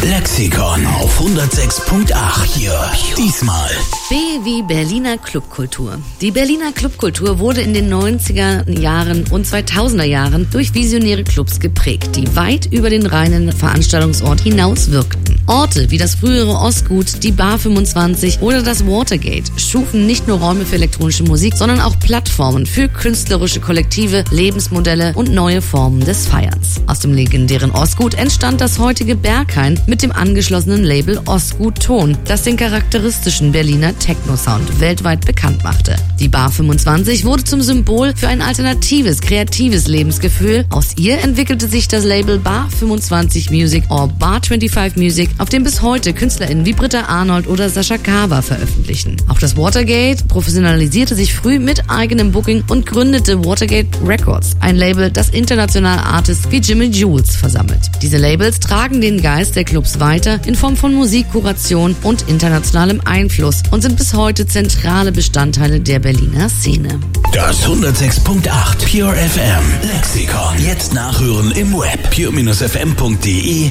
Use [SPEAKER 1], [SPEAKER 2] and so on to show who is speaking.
[SPEAKER 1] Lexikon auf 106.8 hier. Diesmal
[SPEAKER 2] B wie Berliner Clubkultur. Die Berliner Clubkultur wurde in den 90er Jahren und 2000er Jahren durch visionäre Clubs geprägt, die weit über den reinen Veranstaltungsort hinaus wirkten. Orte wie das frühere Ostgut, die Bar 25 oder das Watergate schufen nicht nur Räume für elektronische Musik, sondern auch Plattformen für künstlerische Kollektive, Lebensmodelle und neue Formen des Feierns. Aus dem legendären Ostgut entstand das heutige Berghain mit dem angeschlossenen Label Ostgut Ton, das den charakteristischen Berliner Techno-Sound weltweit bekannt machte. Die Bar 25 wurde zum Symbol für ein alternatives, kreatives Lebensgefühl. Aus ihr entwickelte sich das Label Bar 25 Music or Bar 25 Music, auf dem bis heute KünstlerInnen wie Britta Arnold oder Sascha Kawa veröffentlichen. Auch das Watergate professionalisierte sich früh mit eigenem Booking und gründete Watergate Records, ein Label, das internationale Artists wie Jimmy Jules versammelt. Diese Labels tragen den Geist der Clubs weiter in Form von Musikkuration und internationalem Einfluss und sind bis heute zentrale Bestandteile der Berliner Szene.
[SPEAKER 1] das 106.8 Pure FM Lexikon. Jetzt nachhören im Web pure-fm.de